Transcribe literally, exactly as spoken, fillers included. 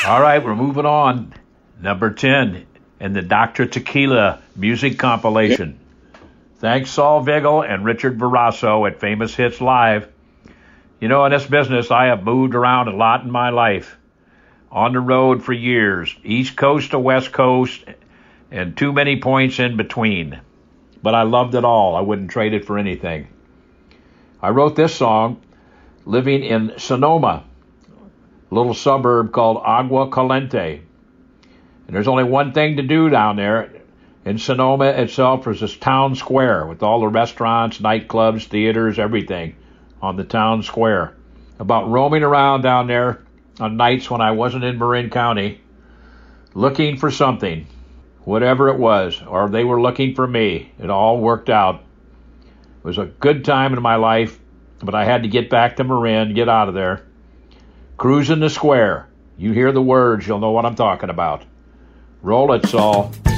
All right, we're moving on. Number ten in the Doctor Tequila music compilation. Thanks, Saul Vigil and Richard Verasso at Famous Hits Live. You know, in this business, I have moved around a lot in my life. On the road for years, East Coast to West Coast, and too many points in between. But I loved it all. I wouldn't trade it for anything. I wrote this song living in Sonoma, a little suburb called Agua Caliente. And there's only one thing to do down there. In Sonoma itself, there's this town square with all the restaurants, nightclubs, theaters, everything on the town square. About roaming around down there on nights when I wasn't in Marin County, looking for something, whatever it was, or they were looking for me. It all worked out. It was a good time in my life, but I had to get back to Marin, get out of there. Cruising the square. You hear the words, you'll know what I'm talking about. Roll it, Saul.